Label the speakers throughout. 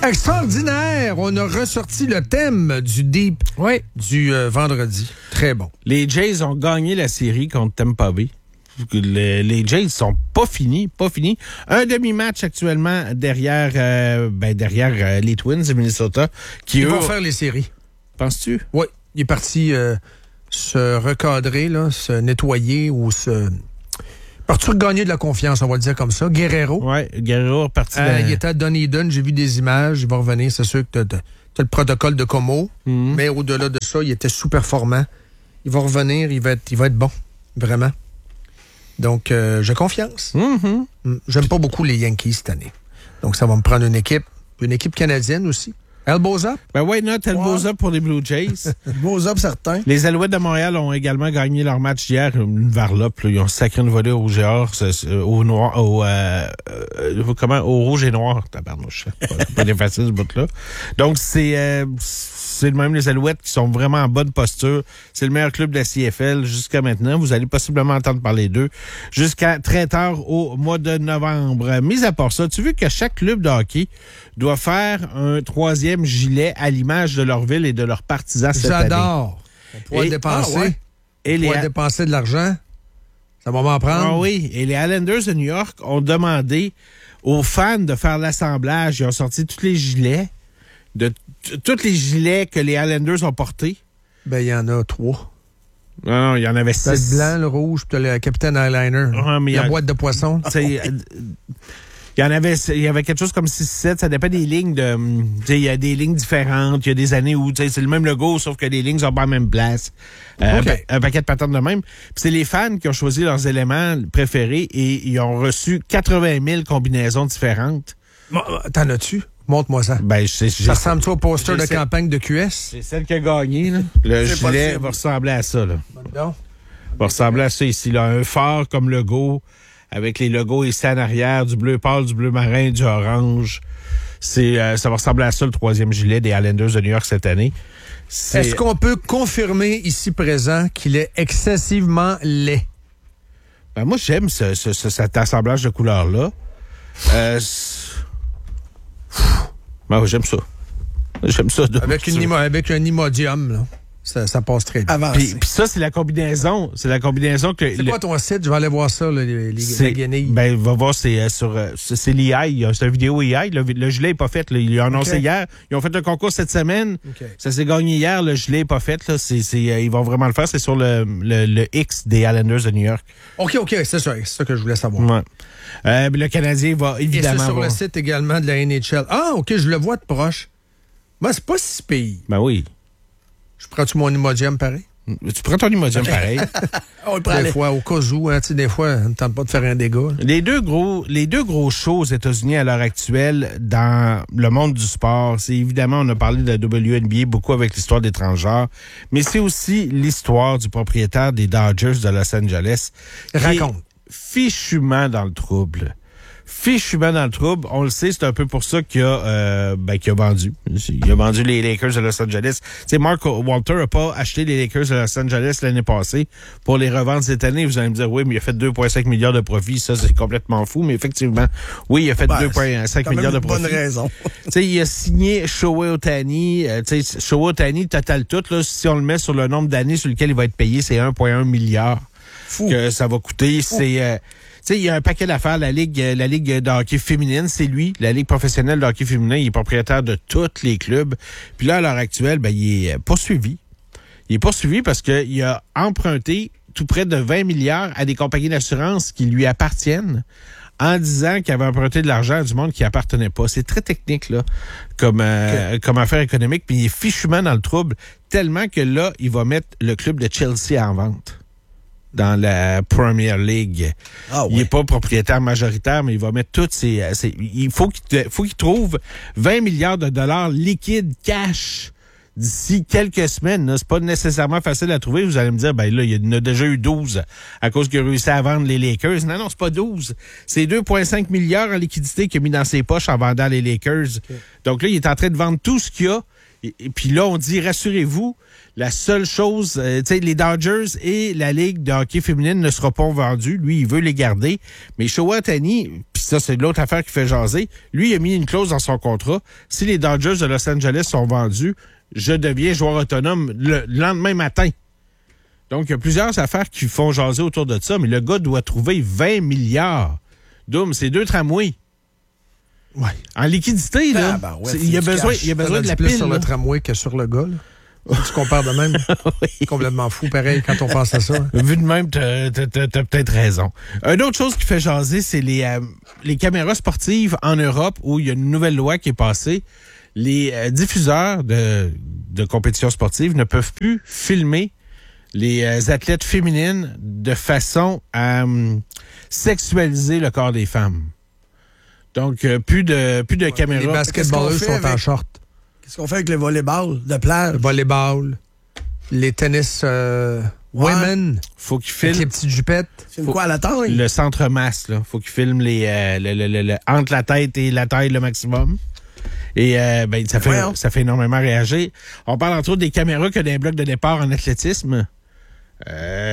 Speaker 1: Extraordinaire! On a ressorti le thème du Deep du vendredi. Très bon.
Speaker 2: Les Jays ont gagné la série contre Tampa Bay. Les Jays sont pas finis. Un demi-match actuellement derrière les Twins de Minnesota.
Speaker 1: Ils vont faire les séries.
Speaker 2: Penses-tu?
Speaker 1: Oui. Il est parti se recadrer, là, se nettoyer ou se... Parti regagner de la confiance, on va le dire comme ça. Guerrero.
Speaker 2: Oui, Guerrero est parti.
Speaker 1: Il était à Dunedin, j'ai vu des images. Il va revenir, c'est sûr que t'as le protocole de Como. Mm-hmm. Mais au-delà de ça, il était sous-performant. Il va revenir, il va être bon. Vraiment. Donc, j'ai confiance.
Speaker 2: Mm-hmm.
Speaker 1: J'aime pas beaucoup les Yankees cette année. Donc, ça va me prendre une équipe canadienne aussi. Elbows up?
Speaker 2: Ben why not? Elbows up pour les Blue Jays.
Speaker 1: Elbows up, certains.
Speaker 2: Les Alouettes de Montréal ont également gagné leur match hier. Une varlope, là. Ils ont sacré une volée au rouge et or, au noir, au rouge et noir. Tabarnouche. Pas des faciles, ce bout-là. Donc, c'est même les Alouettes qui sont vraiment en bonne posture. C'est le meilleur club de la CFL jusqu'à maintenant. Vous allez possiblement entendre parler d'eux jusqu'à très tard au mois de novembre. Mis à part ça, tu veux que chaque club de hockey doit faire un 3e gilet à l'image de leur ville et de leurs partisans cette année.
Speaker 1: J'adore. On pourra dépenser. On pourra dépenser de l'argent. Ça va m'en prendre.
Speaker 2: Ah oui. Et les Islanders de New York ont demandé aux fans de faire l'assemblage. Ils ont sorti tous les gilets tous les gilets que les Islanders ont portés.
Speaker 1: Ben, il y en a 3.
Speaker 2: Non, il y en avait 6.
Speaker 1: T'as le blanc, le rouge, puis t'as le Capitaine Eyeliner. La boîte de poisson.
Speaker 2: Il y avait quelque chose comme 6-7. Ça dépend des lignes il y a des lignes différentes. Il y a des années où c'est le même logo, sauf que les lignes sont pas à la même place. Un paquet de patterns de même. Puis c'est les fans qui ont choisi leurs éléments préférés et ils ont reçu 80 000 combinaisons différentes.
Speaker 1: T'en as-tu? Montre-moi ça.
Speaker 2: Ben,
Speaker 1: ça ressemble-tu au poster de campagne de QS?
Speaker 2: C'est celle qui a gagné, là. Le gilet va ressembler à ça, là. Va ressembler à ça ici, là. Un phare comme logo, avec les logos ici en arrière, du bleu pâle, du bleu marin, du orange. Ça va ressembler à ça, le 3e gilet des Islanders de New York cette année.
Speaker 1: Est-ce qu'on peut confirmer ici présent qu'il est excessivement laid?
Speaker 2: Ben, moi, j'aime cet assemblage de couleurs-là. Ben, j'aime ça.
Speaker 1: Avec un imodium, là. Ça passe très bien.
Speaker 2: Puis ça, c'est la combinaison. C'est la combinaison que...
Speaker 1: C'est quoi ton site? Je vais aller voir ça, les guenilles.
Speaker 2: Ben, va voir, c'est l'EI. C'est une vidéo EI. Le gilet n'est pas fait. Là. Ils l'ont annoncé hier. Ils ont fait un concours cette semaine. Ça s'est gagné hier. Le gilet n'est pas fait. Là. Ils vont vraiment le faire. C'est sur le X des Islanders de New York.
Speaker 1: OK. C'est ça que je voulais savoir.
Speaker 2: Ouais. Le Canadien va évidemment...
Speaker 1: Et c'est sur le site également de la NHL. Ah, OK, je le vois de proche. Ben, c'est pas si pire.
Speaker 2: Ben oui.
Speaker 1: Je prends-tu mon Imodium pareil?
Speaker 2: Tu prends ton Imodium pareil.
Speaker 1: Des fois, au cas où, des fois, on ne tente pas de faire un dégât.
Speaker 2: Les deux gros shows aux États-Unis à l'heure actuelle dans le monde du sport, c'est évidemment, on a parlé de la WNBA beaucoup avec l'histoire des transgenres, mais c'est aussi l'histoire du propriétaire des Dodgers de Los Angeles.
Speaker 1: Raconte.
Speaker 2: Fichument dans le trouble. On le sait, c'est un peu pour ça qu'il a vendu. Il a vendu les Lakers de Los Angeles. Tu sais, Mark Walter n'a pas acheté les Lakers de Los Angeles l'année passée pour les revendre cette année. Vous allez me dire, oui, mais il a fait 2,5 milliards de profits. Ça, c'est complètement fou. Mais effectivement, oui, il a fait 2,5 milliards de profits.
Speaker 1: Bonne raison.
Speaker 2: Tu sais, il a signé Shohei Ohtani. Shohei Ohtani, total tout, là, si on le met sur le nombre d'années sur lequel il va être payé, c'est 1,1 milliard que ça va coûter. Fou. Tu sais, il y a un paquet d'affaires. La ligue de hockey féminine, c'est lui. La ligue professionnelle de hockey féminin, il est propriétaire de tous les clubs. Puis là, à l'heure actuelle, il est poursuivi. Il est poursuivi parce qu'il a emprunté tout près de 20 milliards à des compagnies d'assurance qui lui appartiennent en disant qu'il avait emprunté de l'argent à du monde qui appartenait pas. C'est très technique, là, comme affaire économique. Puis il est fichument dans le trouble tellement que là, il va mettre le club de Chelsea en vente dans la Premier League. Il n'est pas propriétaire majoritaire, mais il va mettre toutes ses... il faut qu'il trouve 20 milliards de dollars liquides cash d'ici quelques semaines. Là. C'est pas nécessairement facile à trouver. Vous allez me dire, là, il y en a déjà eu 12 à cause qu'il a réussi à vendre les Lakers. Non, c'est pas 12. C'est 2,5 milliards en liquidité qu'il a mis dans ses poches en vendant les Lakers. Okay. Donc là, il est en train de vendre tout ce qu'il a. Et puis là, on dit, rassurez-vous, la seule chose, les Dodgers et la Ligue de hockey féminine ne seront pas vendus. Lui, il veut les garder. Mais Shohei Ohtani, puis ça, c'est l'autre affaire qui fait jaser, lui, il a mis une clause dans son contrat. Si les Dodgers de Los Angeles sont vendus, je deviens joueur autonome le lendemain matin. Donc, il y a plusieurs affaires qui font jaser autour de ça, mais le gars doit trouver 20 milliards. Doom, c'est 2 tramways.
Speaker 1: Ouais.
Speaker 2: En liquidité, là, il y a besoin de la
Speaker 1: plus
Speaker 2: pile.
Speaker 1: Sur
Speaker 2: là.
Speaker 1: le tramway que sur le gars, là. Tu compares de même.
Speaker 2: Oui.
Speaker 1: Complètement fou, pareil, quand on pense à ça.
Speaker 2: Vu de même, t'as peut-être raison. Une autre chose qui fait jaser, c'est les caméras sportives en Europe où il y a une nouvelle loi qui est passée. Les diffuseurs de compétitions sportives ne peuvent plus filmer les athlètes féminines de façon à sexualiser le corps des femmes. Donc, plus de caméras.
Speaker 1: Les basketballeurs sont en short.
Speaker 3: Qu'est-ce qu'on fait avec le volleyball de plage?
Speaker 1: Le volleyball, les tennis women.
Speaker 2: Faut qu'ils
Speaker 1: avec
Speaker 2: filment.
Speaker 1: les petites jupettes.
Speaker 3: C'est quoi à la taille?
Speaker 2: Le centre-masse, là. Faut qu'ils filment entre la tête et la taille le maximum. Et ça fait énormément réagir. On parle entre autres des caméras que d'un bloc de départ en athlétisme. On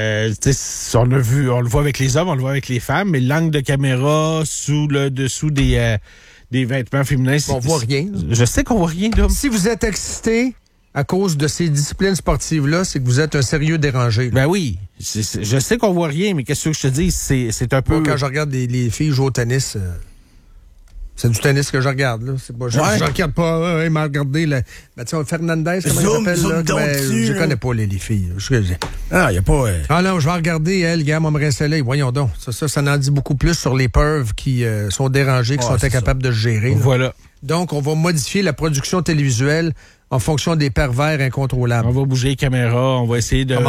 Speaker 2: le voit avec les hommes, on le voit avec les femmes, mais l'angle de caméra sous le dessous des vêtements féminins,
Speaker 1: on voit rien.
Speaker 2: Je sais qu'on voit rien, là.
Speaker 1: Si vous êtes excité à cause de ces disciplines sportives-là, c'est que vous êtes un sérieux dérangé. Là.
Speaker 2: Ben oui. Je sais qu'on voit rien, mais qu'est-ce que je te dis? C'est un peu...
Speaker 1: Moi, quand je regarde les filles jouer au tennis, c'est du tennis que je regarde. Là. C'est pas, je regarde pas. Il m'a regardé. Fernandez, comment il s'appelle? Là, je connais pas les filles.
Speaker 3: Ah, il n'y a pas...
Speaker 1: Ah non, je vais regarder, elle, gars, moi, me rester là. Voyons donc. Ça en dit beaucoup plus sur les pervs qui sont dérangés, qui sont incapables de se gérer. Là.
Speaker 2: Voilà.
Speaker 1: Donc, on va modifier la production télévisuelle en fonction des pervers incontrôlables.
Speaker 2: On va bouger les caméras, on va essayer de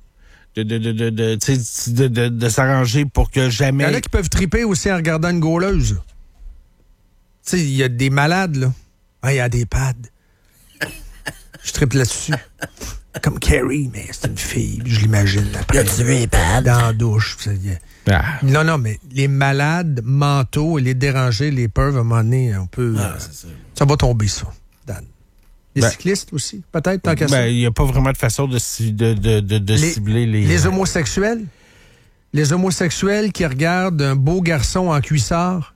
Speaker 2: s'arranger pour que jamais...
Speaker 1: Il y en a qui peuvent triper aussi en regardant une gauleuse. Tu sais, il y a des malades, là. Ah, il y a des pads. Je tripe là-dessus. Comme Carrie, mais c'est une fille, je l'imagine.
Speaker 3: Y a-tu des pads?
Speaker 1: Dans la douche. Non, mais les malades mentaux et les dérangés, les peuvent, à un moment donné, on peut... ça va tomber, ça, Dan. Les cyclistes aussi, peut-être, tant qu'à ça.
Speaker 2: Il n'y a pas vraiment de façon de cibler les...
Speaker 1: Les homosexuels. Les homosexuels qui regardent un beau garçon en cuissard.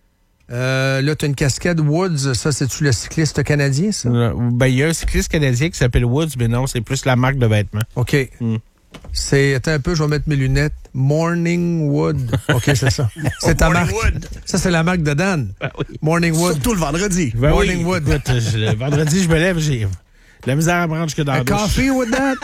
Speaker 1: Là, t'as une casquette Woods. Ça, c'est-tu le cycliste canadien, ça?
Speaker 2: Il y a un cycliste canadien qui s'appelle Woods, mais non, c'est plus la marque de vêtements.
Speaker 1: OK. Attends un peu, je vais mettre mes lunettes. Morning Wood. OK, c'est ça. C'est ta marque. Ça, c'est la marque de Dan.
Speaker 2: Oui.
Speaker 1: Morning Wood.
Speaker 3: Surtout le vendredi.
Speaker 1: Morning Wood.
Speaker 2: Écoute, le vendredi, je me lève, j'ai de la misère à me rendre jusque dans la douche.
Speaker 1: Coffee with that?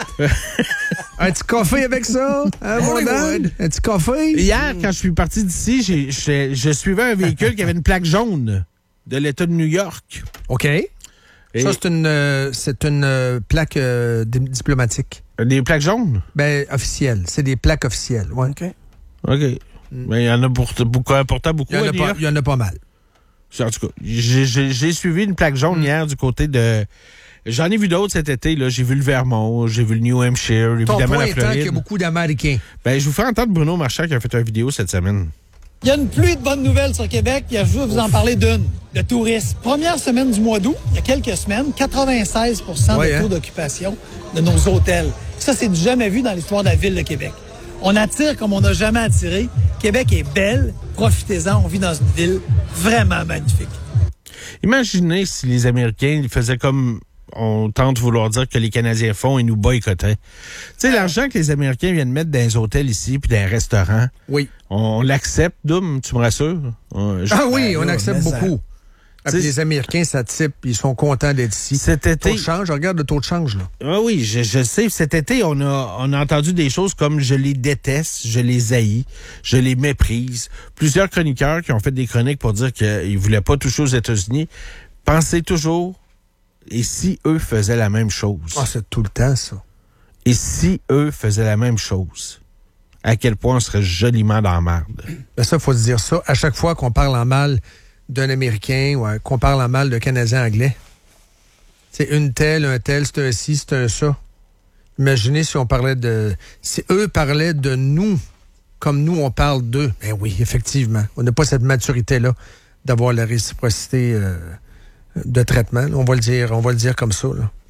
Speaker 1: Un petit café avec ça? Mon Dan? Un petit café?
Speaker 2: Hier, quand je suis parti d'ici, je suivais un véhicule qui avait une plaque jaune de l'État de New York.
Speaker 1: OK. Ça, c'est une plaque diplomatique.
Speaker 2: Des plaques jaunes?
Speaker 1: Ben, officielles. C'est des plaques officielles, ouais.
Speaker 2: OK. Mais il y en a pourtant beaucoup.
Speaker 1: Il y en a pas mal.
Speaker 2: En tout cas, j'ai suivi une plaque jaune hier du côté de... J'en ai vu d'autres cet été. Là. J'ai vu le Vermont, j'ai vu le New Hampshire, évidemment la Floride.
Speaker 1: Qu'il y a beaucoup d'Américains.
Speaker 2: Je vous fais entendre Bruno Marchand qui a fait une vidéo cette semaine.
Speaker 4: Il y a une pluie de bonnes nouvelles sur Québec. Je veux vous en parler d'une. Le tourisme. Première semaine du mois d'août, il y a quelques semaines, 96 de taux d'occupation de nos hôtels. Ça, c'est du jamais vu dans l'histoire de la ville de Québec. On attire comme on n'a jamais attiré. Québec est belle. Profitez-en. On vit dans une ville vraiment magnifique.
Speaker 2: Imaginez si les Américains faisaient comme on tente de vouloir dire que les Canadiens font et nous boycottaient. Tu sais, l'argent que les Américains viennent mettre dans les hôtels ici puis dans les restaurants,
Speaker 1: oui.
Speaker 2: On l'accepte, Doom, tu me rassures?
Speaker 1: Oui, on accepte beaucoup. Les Américains, ça type, ils sont contents d'être ici.
Speaker 2: Cet été...
Speaker 1: Le taux de change, regarde le taux de change, là.
Speaker 2: Oui, je sais. Cet été, on a entendu des choses comme je les déteste, je les haïs, je les méprise. Plusieurs chroniqueurs qui ont fait des chroniques pour dire qu'ils voulaient pas toucher aux États-Unis. Pensez toujours, et si eux faisaient la même chose?
Speaker 1: Ah, c'est tout le temps, ça.
Speaker 2: Et si eux faisaient la même chose? À quel point on serait joliment dans la merde?
Speaker 1: Ben ça, il faut se dire ça. À chaque fois qu'on parle en mal d'un Américain ou qu'on parle en mal d'un Canadien anglais, c'est une telle, un tel, c'est un ci, c'est un ça. Imaginez si on parlait de... Si eux parlaient de nous comme nous, on parle d'eux. Ben oui, effectivement. On n'a pas cette maturité-là d'avoir la réciprocité de traitement. On va le dire comme ça, là.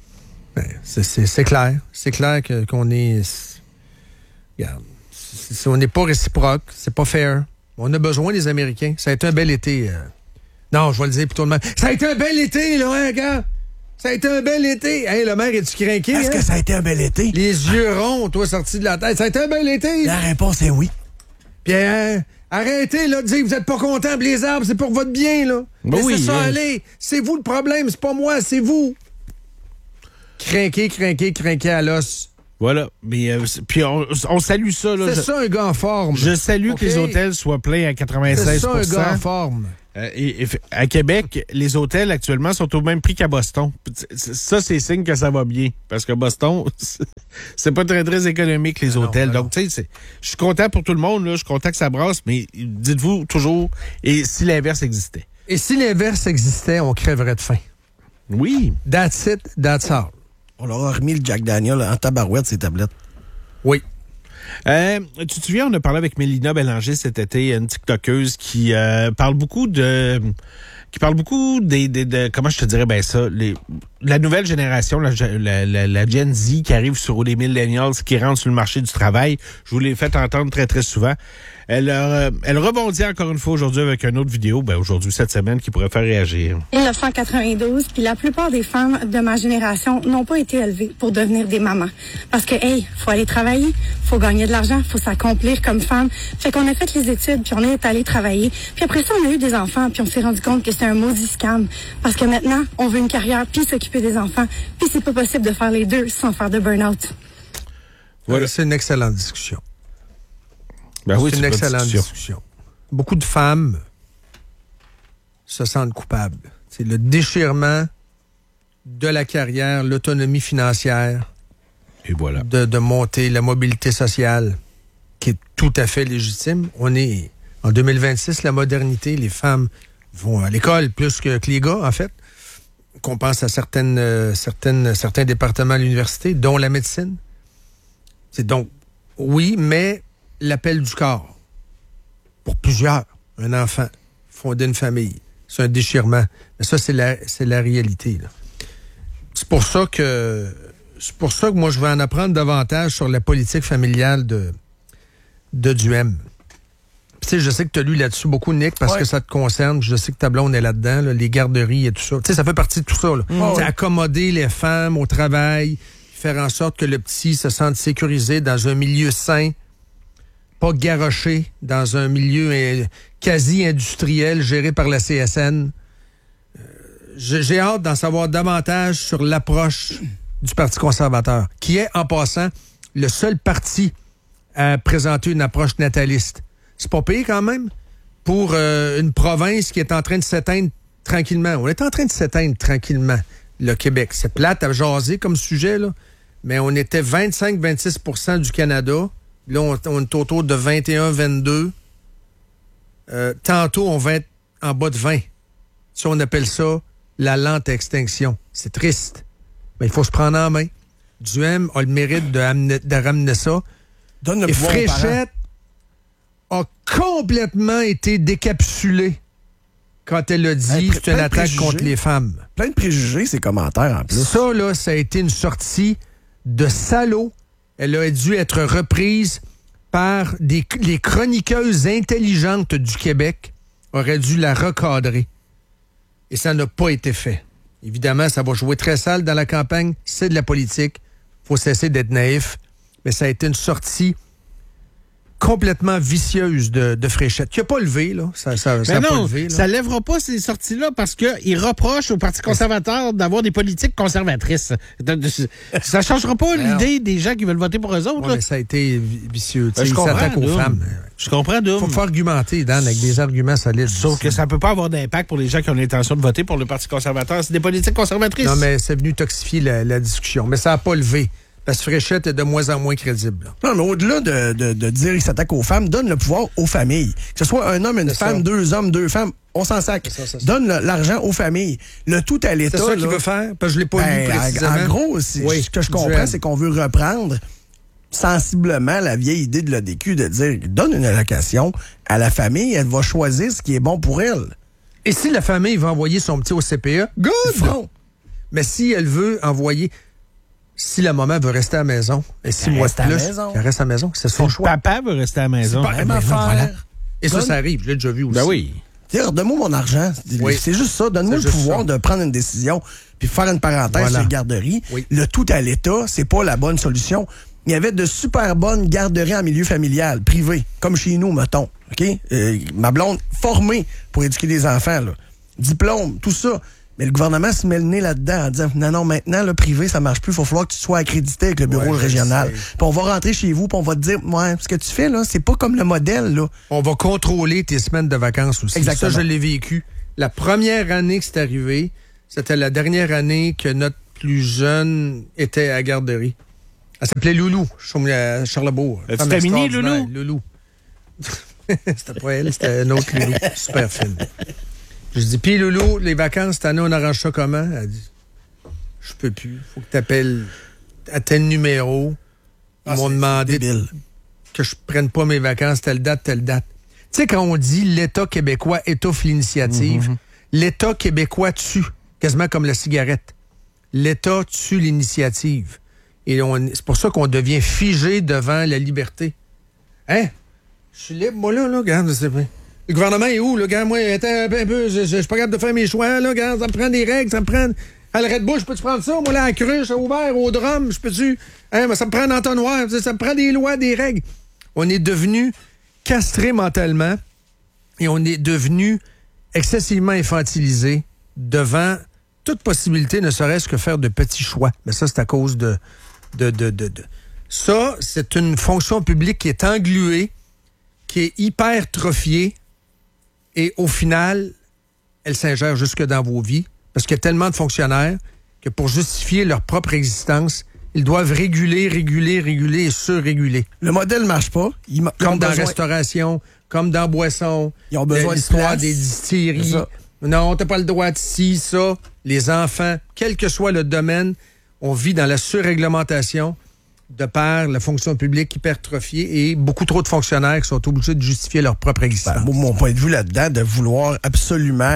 Speaker 1: Ben, c'est clair. C'est clair qu'on est... Regarde, on n'est pas réciproque, c'est pas fair. On a besoin des Américains. Ça a été un bel été. Non, je vais le dire plutôt de même. Ça a été un bel été, là, hein, gars? Ça a été un bel été. Hey, le maire, es-tu craqué?
Speaker 3: Est-ce que ça a été un bel été?
Speaker 1: Les yeux ronds, toi, sortis de la tête. Ça a été un bel été?
Speaker 3: La réponse est oui.
Speaker 1: Puis, arrêtez, là, de dire que vous êtes pas contents, puis les arbres, c'est pour votre bien, là. Laissez ça aller. C'est vous le problème, c'est pas moi, c'est vous. Crinqué à l'os.
Speaker 2: Voilà. Mais puis on salue ça. Là.
Speaker 1: C'est ça un gars en forme.
Speaker 2: Je salue que les hôtels soient pleins à 96%.
Speaker 1: C'est ça un gars en forme.
Speaker 2: Et à Québec, les hôtels actuellement sont au même prix qu'à Boston. Ça, c'est signe que ça va bien. Parce que Boston, c'est pas très, très économique, les hôtels. Donc, tu sais, je suis content pour tout le monde. Là, je suis content que ça brasse, mais dites-vous toujours, et si l'inverse existait?
Speaker 1: Et si l'inverse existait, on crèverait de faim.
Speaker 2: Oui.
Speaker 1: That's it, that's all.
Speaker 3: On leur a remis le Jack Daniel en tabarouette, ces tablettes.
Speaker 1: Oui.
Speaker 2: Tu te souviens, on a parlé avec Mélina Bélanger cet été, une TikTokeuse qui parle beaucoup des comment je te dirais ça, la nouvelle génération, la Gen Z qui arrive sur les millennials qui rentrent sur le marché du travail. Je vous l'ai fait entendre très, très souvent. Elle rebondit encore une fois aujourd'hui avec une autre vidéo, aujourd'hui, cette semaine, qui pourrait faire réagir.
Speaker 5: 1992, puis la plupart des femmes de ma génération n'ont pas été élevées pour devenir des mamans. Parce que, faut aller travailler, faut gagner de l'argent, faut s'accomplir comme femme. Fait qu'on a fait les études, puis on est allé travailler. Puis après ça, on a eu des enfants, puis on s'est rendu compte que c'est un maudit scam. Parce que maintenant, on veut une carrière, puis s'occuper des enfants, puis c'est pas possible de faire les deux sans faire de burn-out.
Speaker 1: Voilà, c'est une excellente discussion.
Speaker 2: Oui,
Speaker 1: c'est une excellente discussion. Beaucoup de femmes se sentent coupables. C'est le déchirement de la carrière, l'autonomie financière.
Speaker 2: Et voilà.
Speaker 1: De monter la mobilité sociale, qui est tout à fait légitime. On est en 2026, la modernité, les femmes vont à l'école plus que les gars, en fait. Qu'on pense à certains départements à l'université, dont la médecine. C'est donc, oui, mais l'appel du corps. Pour plusieurs, un enfant, fonder une famille, c'est un déchirement. Mais ça, c'est la réalité, là. C'est pour ça que moi, je veux en apprendre davantage sur la politique familiale de Duhem. Tu sais, je sais que tu as lu là-dessus beaucoup, Nick, parce que ça te concerne. Je sais que ta blonde est là-dedans, là, les garderies et tout ça. Tu sais, ça fait partie de tout ça. Là. Accommoder les femmes au travail, faire en sorte que le petit se sente sécurisé dans un milieu sain, pas garoché dans un milieu quasi-industriel géré par la CSN. J'ai hâte d'en savoir davantage sur l'approche du Parti conservateur, qui est, en passant, le seul parti à présenter une approche nataliste. C'est pas payé quand même pour une province qui est en train de s'éteindre tranquillement. On est en train de s'éteindre tranquillement, le Québec. C'est plate à jaser comme sujet, là, mais on était 25-26% du Canada. Là, on est autour de 21-22. Tantôt, on va être en bas de 20. Si on appelle ça la lente extinction. C'est triste. Mais il faut se prendre en main. Duhem a le mérite de ramener ça.
Speaker 3: Donne le
Speaker 1: Et
Speaker 3: pouvoir aux parents.
Speaker 1: Fréchette a complètement été décapsulée quand elle a dit que c'est une attaque contre les femmes.
Speaker 3: Plein de préjugés, ces commentaires, en plus.
Speaker 1: Ça, là, ça a été une sortie de salaud. Elle a dû être reprise par les chroniqueuses intelligentes du Québec. Auraient dû la recadrer. Et ça n'a pas été fait. Évidemment, ça va jouer très sale dans la campagne. C'est de la politique. Faut cesser d'être naïf. Mais ça a été une sortie complètement vicieuse de Fréchette, qui n'a pas levé, là. Ça
Speaker 2: mais non,
Speaker 1: pas levé, là.
Speaker 2: Ça lèvera pas ces sorties-là parce qu'ils reprochent au Parti conservateur d'avoir des politiques conservatrices. Ça changera pas l'idée des gens qui veulent voter pour eux autres.
Speaker 1: Ouais, mais ça a été vicieux.
Speaker 2: Ben,
Speaker 1: Ils s'attaquent aux femmes.
Speaker 2: Je comprends, Doom.
Speaker 1: Il faut argumenter, Dan, avec des arguments solides.
Speaker 2: Sauf que ça peut pas avoir d'impact pour les gens qui ont l'intention de voter pour le Parti conservateur. C'est des politiques conservatrices.
Speaker 1: Non, mais c'est venu toxifier la discussion. Mais ça n'a pas levé. Parce que Fréchette est de moins en moins crédible. Là.
Speaker 3: Non, mais au-delà de dire qu'il s'attaque aux femmes, donne le pouvoir aux familles. Que ce soit un homme, une femme, ça. 2 hommes, 2 femmes, on s'en sac. Donne l'argent aux familles. Le tout à l'État.
Speaker 1: C'est ça qu'il veut faire? Parce que je l'ai pas lu précisément.
Speaker 3: En gros, ce que je comprends, c'est qu'on veut reprendre sensiblement la vieille idée de l'ADQ de dire donne une allocation à la famille, elle va choisir ce qui est bon pour elle.
Speaker 1: Et si la famille veut envoyer son petit au CPE, good!
Speaker 3: Front.
Speaker 1: Mais si elle veut envoyer... Si la maman veut rester à la maison, et 6 mois de plus, elle reste à la maison. C'est son choix.
Speaker 2: Papa veut rester à la maison.
Speaker 3: C'est pas même affaire. Voilà.
Speaker 1: Et ça arrive. Je l'ai déjà vu aussi.
Speaker 2: Ben oui.
Speaker 3: Donne-moi mon argent.
Speaker 1: Oui.
Speaker 3: C'est juste ça. Donne-moi le pouvoir de prendre une décision puis faire une parenthèse sur les garderies. Oui. Le tout à l'État, c'est pas la bonne solution. Il y avait de super bonnes garderies en milieu familial, privé, comme chez nous, mettons. OK? Ma blonde, formée pour éduquer des enfants, là. Diplôme, tout ça. Mais le gouvernement se met le nez là-dedans en disant non, maintenant, le privé, ça marche plus. Il faut falloir que tu sois accrédité avec le bureau régional. Puis on va rentrer chez vous, puis on va te dire ce que tu fais, là, c'est pas comme le modèle, là.
Speaker 1: On va contrôler tes semaines de vacances aussi.
Speaker 3: Exactement.
Speaker 1: Ça, je l'ai vécu. La première année que c'est arrivé, c'était la dernière année que notre plus jeune était à la garderie. Elle s'appelait Loulou, à Charlebourg.
Speaker 2: C'était mini, Loulou?
Speaker 1: Loulou. C'était pas elle, c'était un autre Loulou. Super fine. Je dis, puis Loulou, les vacances, cette année, on arrange ça comment? Elle dit, je peux plus. Faut que tu appelles à tel numéro. Ils m'ont demandé que je prenne pas mes vacances, telle date. Tu sais, quand on dit l'État québécois étouffe l'initiative, l'État québécois tue, quasiment comme la cigarette. L'État tue l'initiative. Et c'est pour ça qu'on devient figé devant la liberté. Hein? Je suis libre, moi, là, regarde, c'est vrai. Le gouvernement est où, là? Regarde, moi, attends un peu, je suis pas capable de faire mes choix, là, regarde, ça me prend des règles, ça me prend... À la Red Bull, je peux-tu prendre ça? Moi, là, à la cruche, à Aubert, au drum, je peux-tu... Hein, ça me prend un entonnoir, ça me prend des lois, des règles. On est devenu castré mentalement et on est devenu excessivement infantilisé devant toute possibilité, ne serait-ce que faire de petits choix. Mais ça, c'est à cause de... Ça, c'est une fonction publique qui est engluée, qui est hypertrophiée, et au final, elle s'ingère jusque dans vos vies, parce qu'il y a tellement de fonctionnaires que pour justifier leur propre existence, ils doivent réguler et surréguler.
Speaker 3: Le modèle ne marche pas.
Speaker 1: Comme dans la restauration, comme dans la boisson.
Speaker 3: Ils ont besoin
Speaker 1: l'histoire des distilleries. Non, t'as pas le droit de ci, ça. Les enfants, quel que soit le domaine, on vit dans la surréglementation de par la fonction publique hypertrophiée et beaucoup trop de fonctionnaires qui sont obligés de justifier leur propre existence.
Speaker 3: Mon point de vue là-dedans, de vouloir absolument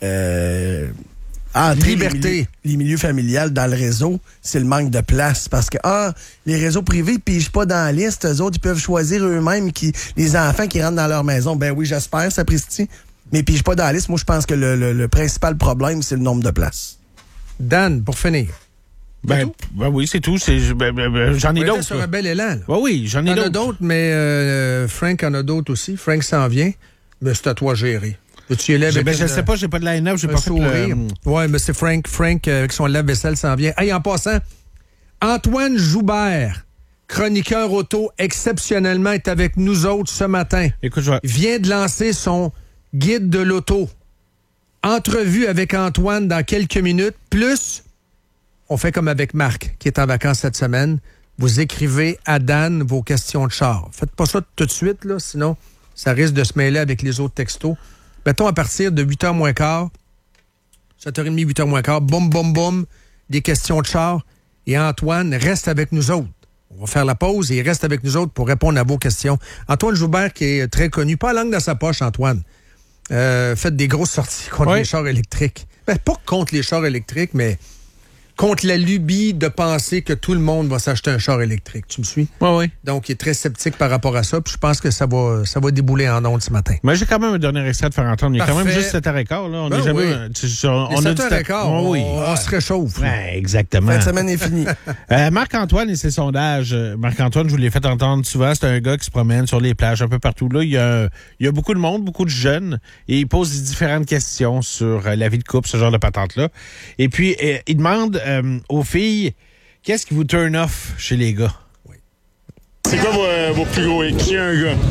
Speaker 3: entrer les milieux familiales dans le réseau, c'est le manque de place. Parce que les réseaux privés ne pigent pas dans la liste. Eux autres, ils peuvent choisir eux-mêmes les enfants qui rentrent dans leur maison. Ben oui, j'espère, sapristi. Mais ils pigent pas dans la liste. Moi, je pense que le principal problème, c'est le nombre de places.
Speaker 1: Dan, pour finir.
Speaker 2: Ben oui, c'est tout. J'en ai d'autres.
Speaker 1: Sur un bel élan.
Speaker 2: Oui, j'en ai d'autres.
Speaker 1: Il y en a d'autres, mais Frank en a d'autres aussi. Frank s'en vient, mais c'est à toi à gérer. Tu es là avec
Speaker 2: je sais pas, j'ai pas de line-up, j'ai pas fait
Speaker 1: Oui, mais c'est Frank avec son lave-vaisselle s'en vient. Hey, en passant, Antoine Joubert, chroniqueur auto, exceptionnellement, est avec nous autres ce matin.
Speaker 2: Écoute,
Speaker 1: il vient de lancer son guide de l'auto. Entrevue avec Antoine dans quelques minutes, plus... On fait comme avec Marc, qui est en vacances cette semaine. Vous écrivez à Dan vos questions de char. Faites pas ça tout de suite, là, sinon ça risque de se mêler avec les autres textos. Mettons à partir de 8h moins quart, 7h30, 8h moins quart, boum, boum, boum, des questions de char. Et Antoine reste avec nous autres. On va faire la pause et il reste avec nous autres pour répondre à vos questions. Antoine Joubert, qui est très connu, pas la langue dans sa poche, Antoine. Faites des grosses sorties contre les chars électriques. Ben, pas contre les chars électriques, mais... contre la lubie de penser que tout le monde va s'acheter un char électrique. Tu me suis?
Speaker 2: Oui.
Speaker 1: Donc, il est très sceptique par rapport à ça. Puis je pense que ça va débouler en ondes ce matin.
Speaker 2: Mais j'ai quand même un dernier extrait de faire entendre. Il y a quand même juste 7h15. Là. On n'est jamais...
Speaker 1: On a 7h15. On se réchauffe.
Speaker 2: Ouais, exactement.
Speaker 3: Cette semaine est finie.
Speaker 2: Marc-Antoine et ses sondages. Marc-Antoine, je vous l'ai fait entendre souvent. C'est un gars qui se promène sur les plages un peu partout. Là, il y a beaucoup de monde, beaucoup de jeunes. Et il pose différentes questions sur la vie de couple, ce genre de patente-là. Et puis, il demande... aux filles, qu'est-ce qui vous turn off chez les gars? Oui.
Speaker 6: C'est quoi vos plus gros hicks? Qui est un gars?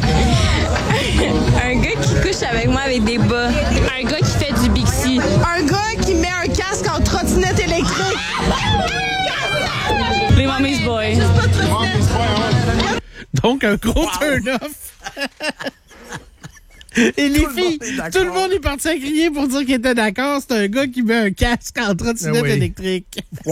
Speaker 7: Un gars qui couche avec moi avec des bas. Un gars qui fait du Bixi.
Speaker 8: Un gars qui met un casque en trottinette électrique.
Speaker 7: Les mommy's boys.
Speaker 2: Donc, un gros turn-off. Et les filles, tout le monde est parti à crier pour dire qu'il était d'accord. C'est un gars qui met un casque en trottinette électrique.
Speaker 3: Wow!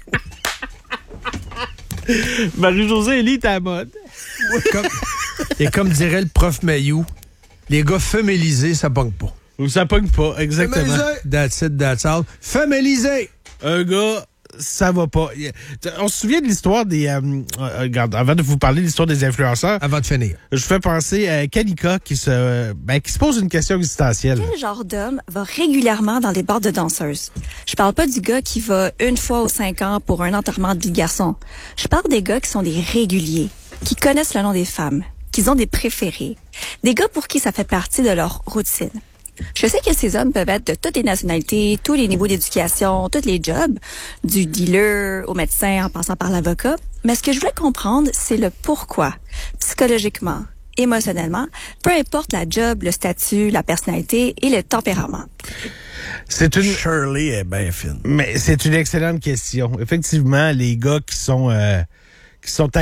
Speaker 2: Marie-Josée Elie est à la mode.
Speaker 1: Et comme dirait le prof Mayou, les gars femélisés, ça pogne pas.
Speaker 2: Ou ça pogne pas, exactement.
Speaker 1: That's it, that's all. Femélisé!
Speaker 2: Un gars ça va pas. On se souvient de l'histoire des... regarde, avant de vous parler de l'histoire des influenceurs...
Speaker 1: Avant de finir.
Speaker 2: Je fais penser à Kanika qui se pose une question existentielle.
Speaker 9: Quel genre d'homme va régulièrement dans des bars de danseuses? Je parle pas du gars qui va une fois aux 5 ans pour un enterrement de vie de garçon. Je parle des gars qui sont des réguliers, qui connaissent le nom des femmes, qui ont des préférés. Des gars pour qui ça fait partie de leur routine. Je sais que ces hommes peuvent être de toutes les nationalités, tous les niveaux d'éducation, tous les jobs, du dealer au médecin en passant par l'avocat. Mais ce que je voulais comprendre, c'est le pourquoi. Psychologiquement, émotionnellement, peu importe la job, le statut, la personnalité et le tempérament.
Speaker 3: Shirley est bien fine.
Speaker 2: Mais c'est une excellente question. Effectivement, les gars qui sont